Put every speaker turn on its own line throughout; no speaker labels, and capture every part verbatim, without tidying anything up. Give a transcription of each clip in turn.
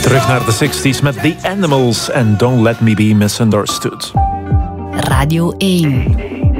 Terug naar de zestig's met The Animals en Don't Let Me Be Misunderstood.
Radio één.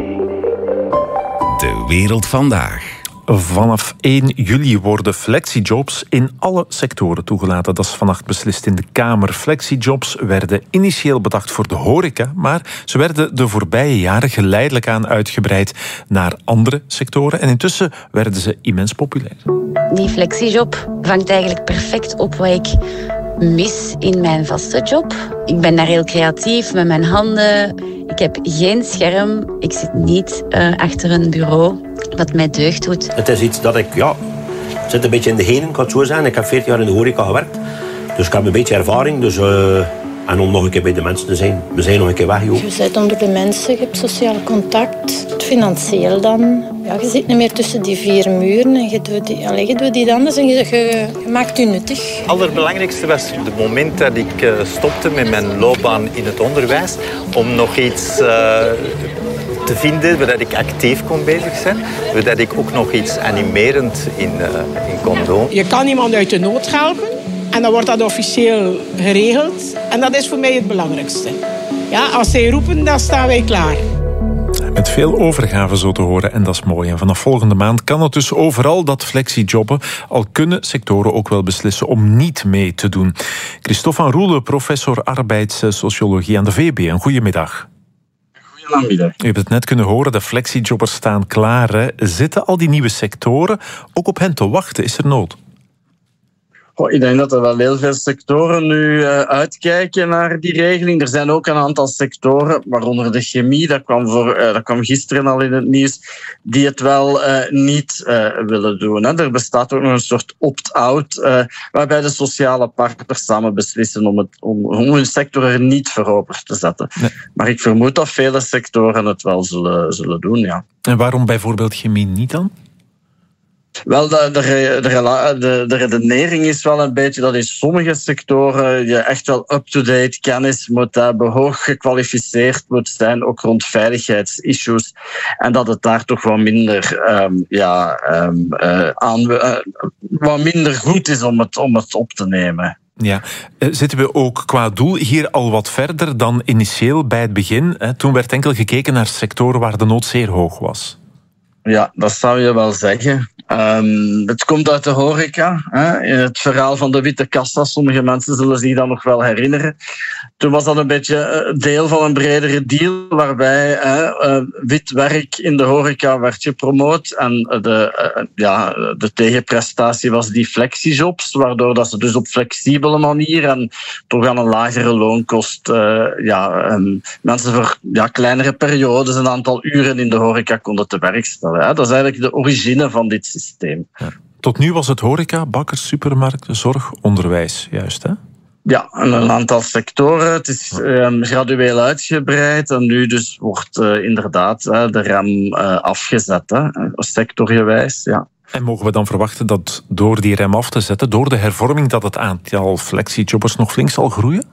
De wereld vandaag.
Vanaf één juli worden flexijobs in alle sectoren toegelaten. Dat is vannacht beslist in de Kamer. Flexijobs werden initieel bedacht voor de horeca, maar ze werden de voorbije jaren geleidelijk aan uitgebreid naar andere sectoren. En intussen werden ze immens populair.
Die flexijob vangt eigenlijk perfect op wat ik mis in mijn vaste job. Ik ben daar heel creatief met mijn handen. Ik heb geen scherm. Ik zit niet uh, achter een bureau, wat mij deugd doet.
Het is iets dat ik, ja, het zit een beetje in de genen, ik kan het zo zeggen. Ik heb veertien jaar in de horeca gewerkt, dus ik heb een beetje ervaring. Dus, uh, en om nog een keer bij de mensen te zijn. We zijn nog een keer weg, joh.
Je zit onder de mensen, je hebt sociaal contact. Het financieel dan. Ja, je zit niet meer tussen die vier muren en je doet die, allez, je doet die anders en je, je, je maakt je nuttig.
Het allerbelangrijkste was het moment dat ik uh, stopte met mijn loopbaan in het onderwijs om nog iets uh, te vinden waar ik actief kon bezig zijn, waar ik ook nog iets animerend in, uh, in kon doen.
Je kan iemand uit de nood helpen en dan wordt dat officieel geregeld en dat is voor mij het belangrijkste. Ja, als zij roepen, dan staan wij klaar.
Met veel overgave zo te horen en dat is mooi. En vanaf volgende maand kan het dus overal dat flexijobben. Al kunnen sectoren ook wel beslissen om niet mee te doen. Christophe van Roele, professor arbeidssociologie aan de V U B. Een goedemiddag.
Goedemiddag.
U hebt het net kunnen horen, de flexijobbers staan klaar. Hè? Zitten al die nieuwe sectoren ook op hen te wachten? Is er nood?
Oh, ik denk dat er wel heel veel sectoren nu uh, uitkijken naar die regeling. Er zijn ook een aantal sectoren, waaronder de chemie, dat kwam, voor, uh, dat kwam gisteren al in het nieuws, die het wel uh, niet uh, willen doen. Hè. Er bestaat ook nog een soort opt-out, uh, waarbij de sociale partners samen beslissen om, het, om, om hun sector er niet voor open te zetten. Nee. Maar ik vermoed dat vele sectoren het wel zullen, zullen doen, ja.
En waarom bijvoorbeeld chemie niet dan?
Wel, de, de, de, de redenering is wel een beetje dat in sommige sectoren je echt wel up-to-date kennis moet hebben, hoog gekwalificeerd moet zijn, ook rond veiligheidsissues. En dat het daar toch wat minder, um, ja, um, uh, aan, uh, wat minder goed is om het, om het op te nemen.
Ja, zitten we ook qua doel hier al wat verder dan initieel bij het begin? Toen werd enkel gekeken naar sectoren waar de nood zeer hoog was.
Ja, dat zou je wel zeggen. Um, het komt uit de horeca. Hè? In het verhaal van de witte kassa. Sommige mensen zullen zich dat nog wel herinneren. Toen was dat een beetje deel van een bredere deal, waarbij hè, uh, wit werk in de horeca werd gepromoot. En de, uh, ja, de tegenprestatie was die flexijobs, waardoor dat ze dus op flexibele manier en toch aan een lagere loonkost uh, ja, um, mensen voor ja, kleinere periodes een aantal uren in de horeca konden te werk stellen. Hè? Dat is eigenlijk de origine van dit systeem.
Ja. Tot nu was het horeca, bakkers, supermarkten, zorg, onderwijs, juist hè?
Ja, en een aantal sectoren. Het is um, gradueel uitgebreid en nu dus wordt uh, inderdaad uh, de rem uh, afgezet, hè, sectorgewijs, ja.
En mogen we dan verwachten dat door die rem af te zetten, door de hervorming, dat het aantal flexijobbers nog flink zal groeien?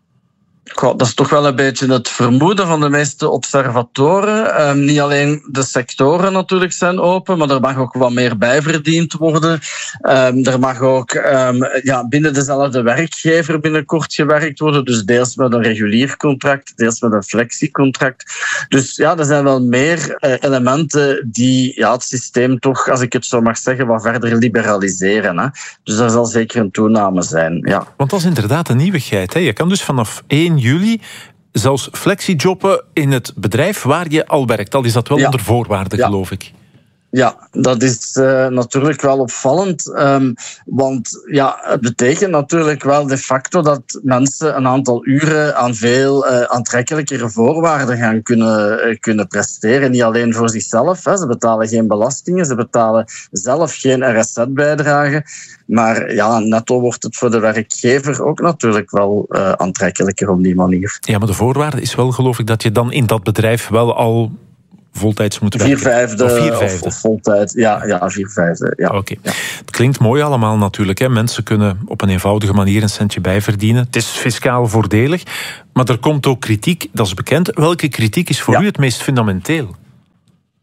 Goh, dat is toch wel een beetje het vermoeden van de meeste observatoren. Um, niet alleen de sectoren natuurlijk zijn open, maar er mag ook wat meer bijverdiend worden. Um, er mag ook um, ja, binnen dezelfde werkgever binnenkort gewerkt worden. Dus deels met een regulier contract, deels met een flexiecontract. Dus ja, er zijn wel meer uh, elementen die ja, het systeem toch, als ik het zo mag zeggen, wat verder liberaliseren. Hè. Dus er zal zeker een toename zijn. Ja.
Want dat is inderdaad een nieuwigheid. Hè? Je kan dus vanaf één juli zelfs flexijobben in het bedrijf waar je al werkt. Al is dat wel ja. onder voorwaarden, ja. geloof ik.
Ja, dat is uh, natuurlijk wel opvallend. Um, want ja, het betekent natuurlijk wel de facto dat mensen een aantal uren aan veel uh, aantrekkelijkere voorwaarden gaan kunnen, uh, kunnen presteren. Niet alleen voor zichzelf. Hè. Ze betalen geen belastingen, ze betalen zelf geen R S Z-bijdrage. Maar ja, netto wordt het voor de werkgever ook natuurlijk wel uh, aantrekkelijker op die manier.
Ja, maar de voorwaarde is wel, geloof ik, dat je dan in dat bedrijf wel al voltijds moet werken.
Vier vijfde
of, vier vijfde.
of, of voltijd. Ja, ja, vier vijfde. Ja.
Oké. Okay. Ja. Het klinkt mooi allemaal natuurlijk. Hè. Mensen kunnen op een eenvoudige manier een centje bijverdienen. Het is fiscaal voordelig. Maar er komt ook kritiek, dat is bekend. Welke kritiek is voor ja. u het meest fundamenteel?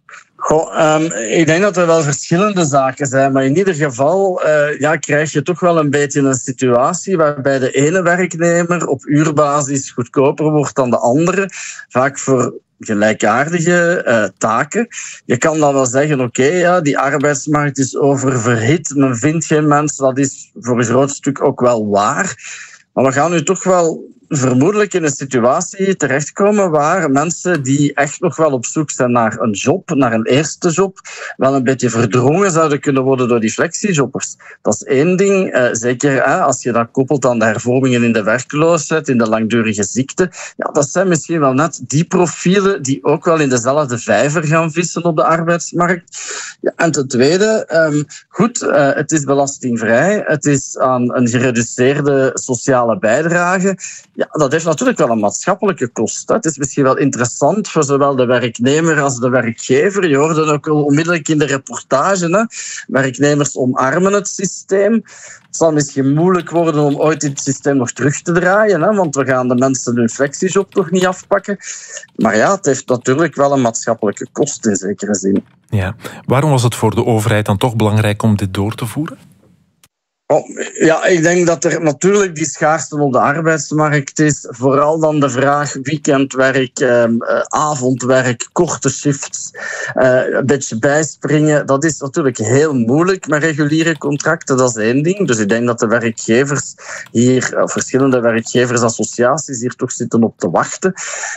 Goh, um, ik denk dat er wel verschillende zaken zijn, maar in ieder geval uh, ja, krijg je toch wel een beetje een situatie waarbij de ene werknemer op uurbasis goedkoper wordt dan de andere, vaak voor gelijkaardige uh, taken. Je kan dan wel zeggen, oké, okay, ja, die arbeidsmarkt is oververhit, men vindt geen mensen, dat is voor een groot stuk ook wel waar. Maar we gaan nu toch wel vermoedelijk in een situatie terechtkomen waar mensen die echt nog wel op zoek zijn naar een job, naar een eerste job, wel een beetje verdrongen zouden kunnen worden door die flexiejobbers. Dat is één ding, eh, zeker hè, als je dat koppelt aan de hervormingen in de werkloosheid, in de langdurige ziekte. Ja, dat zijn misschien wel net die profielen die ook wel in dezelfde vijver gaan vissen op de arbeidsmarkt. Ja, en ten tweede, um, goed, uh, het is belastingvrij, het is aan een gereduceerde sociale bijdrage. Ja, dat heeft natuurlijk wel een maatschappelijke kost. Hè. Het is misschien wel interessant voor zowel de werknemer als de werkgever. Je hoorde ook al onmiddellijk in de reportage, hè. Werknemers omarmen het systeem. Het zal misschien moeilijk worden om ooit dit systeem nog terug te draaien, hè, want we gaan de mensen hun flexiejob toch niet afpakken. Maar ja, het heeft natuurlijk wel een maatschappelijke kost in zekere zin.
Ja. Waarom was het voor de overheid dan toch belangrijk om dit door te voeren?
Oh, ja, ik denk dat er natuurlijk die schaarste op de arbeidsmarkt is. Vooral dan de vraag weekendwerk, eh, avondwerk, korte shifts, eh, een beetje bijspringen. Dat is natuurlijk heel moeilijk met reguliere contracten, dat is één ding. Dus ik denk dat de werkgevers hier, of verschillende werkgeversassociaties hier toch zitten op te wachten.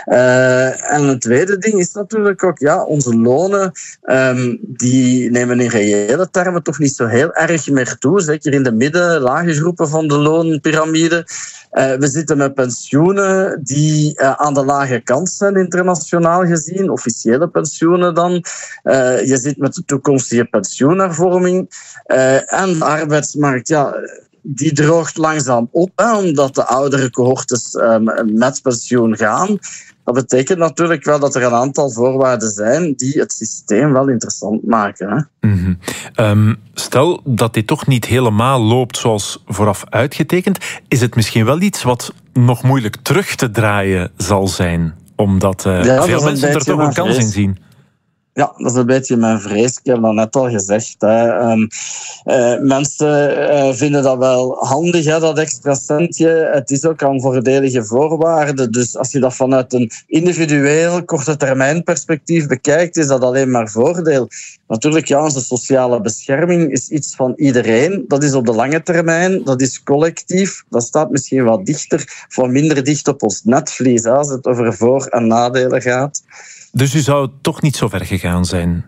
Uh, en het tweede ding is natuurlijk ook, ja, onze lonen, um, die nemen in reële termen toch niet zo heel erg meer toe, zeker in de midden, lage groepen van de loonpyramide. Uh, we zitten met pensioenen die uh, aan de lage kant zijn, internationaal gezien, officiële pensioenen dan. Uh, je zit met de toekomstige pensioenhervorming. Uh, en de arbeidsmarkt, ja, die droogt langzaam op, hè, omdat de oudere cohortes um, met pensioen gaan. Dat betekent natuurlijk wel dat er een aantal voorwaarden zijn die het systeem wel interessant maken. Hè?
Mm-hmm. Um, stel dat dit toch niet helemaal loopt zoals vooraf uitgetekend, is het misschien wel iets wat nog moeilijk terug te draaien zal zijn, omdat uh, ja, veel mensen er toch een kans in zien.
Ja, dat is een beetje mijn vrees. Ik heb dat net al gezegd. Hè. Um, uh, mensen uh, vinden dat wel handig, hè, dat extra centje. Het is ook aan voordelige voorwaarden. Dus als je dat vanuit een individueel, korte termijn perspectief bekijkt, is dat alleen maar voordeel. Natuurlijk, ja, onze sociale bescherming is iets van iedereen. Dat is op de lange termijn, dat is collectief. Dat staat misschien wat dichter, voor minder dicht op ons netvlies, hè, als het over voor- en nadelen gaat.
Dus u zou toch niet zo ver gegaan zijn?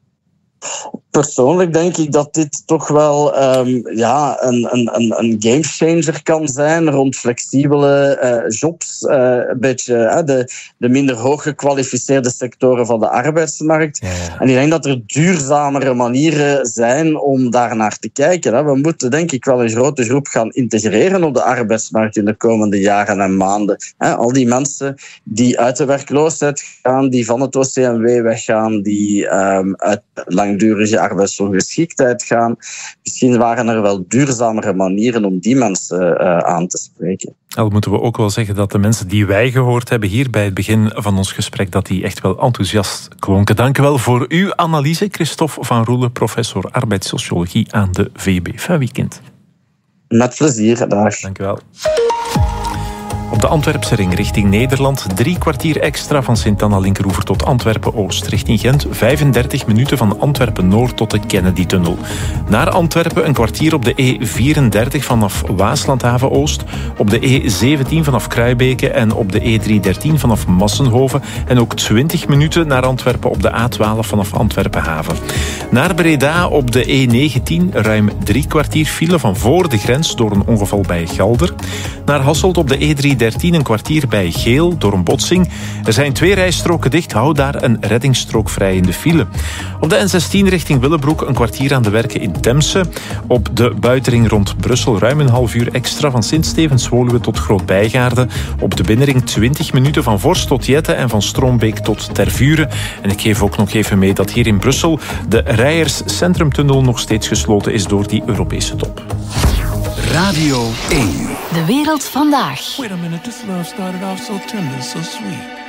Persoonlijk denk ik dat dit toch wel um, ja, een, een, een gamechanger kan zijn rond flexibele uh, jobs. Uh, een beetje uh, de, de minder hooggekwalificeerde sectoren van de arbeidsmarkt. Ja, ja. En ik denk dat er duurzamere manieren zijn om daar naar te kijken. Hè. We moeten denk ik wel een grote groep gaan integreren op de arbeidsmarkt in de komende jaren en maanden. Hè. Al die mensen die uit de werkloosheid gaan, die van het O C M W weggaan, die um, uit langdurige arbeidsongeschiktheid gaan. Misschien waren er wel duurzamere manieren om die mensen uh, aan te spreken.
Al moeten we ook wel zeggen dat de mensen die wij gehoord hebben hier bij het begin van ons gesprek, dat die echt wel enthousiast klonken. Dank u wel voor uw analyse, Christophe van Roelen, professor arbeidssociologie aan de V U B. Fijn weekend.
Met plezier, dag.
Dank u wel. Op de Antwerpse ring richting Nederland, drie kwartier extra van Sint-Anna-Linkeroever tot Antwerpen-Oost. Richting Gent, vijfendertig minuten van Antwerpen-Noord tot de Kennedy-tunnel. Naar Antwerpen een kwartier op de E vierendertig vanaf Waaslandhaven-Oost, op de E zeventien vanaf Kruibeke en op de E driehonderddertien vanaf Massenhoven en ook twintig minuten naar Antwerpen op de A twaalf vanaf Antwerpen-Haven. Naar Breda op de E negentien ruim drie kwartier file van voor de grens door een ongeval bij Galder. Naar Hasselt op de E driehonderddertien een kwartier bij Geel door een botsing. Er zijn twee rijstroken dicht, hou daar een reddingsstrook vrij in de file. Op de N zestien richting Willebroek een kwartier aan de werken in Temse. Op de buitenring rond Brussel ruim een half uur extra van Sint-Stevens-Woluwe tot Groot-Bijgaarde. Op de binnenring twintig minuten van Vorst tot Jette en van Stroombeek tot Tervuren. En ik geef ook nog even mee dat hier in Brussel de Rijers Centrumtunnel nog steeds gesloten is door die Europese top.
Radio één. De wereld vandaag.
Wait a minute, this love started off so tender, so sweet.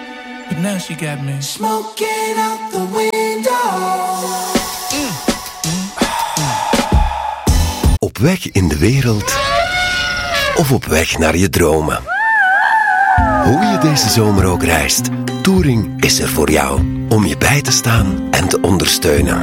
but now she got me smoking out the window. Mm. Mm. Mm.
Op weg in de wereld of op weg naar je dromen. Hoe je deze zomer ook reist, Touring is er voor jou om je bij te staan en te ondersteunen.